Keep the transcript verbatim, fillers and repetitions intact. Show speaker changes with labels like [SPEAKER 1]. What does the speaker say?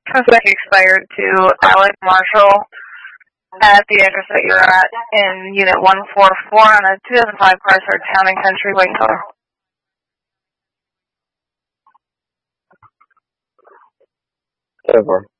[SPEAKER 1] Suspect expired to Alec Marshall at the address that you're at in Unit one forty-four on a two thousand five Chrysler Town and Country white color.
[SPEAKER 2] Over.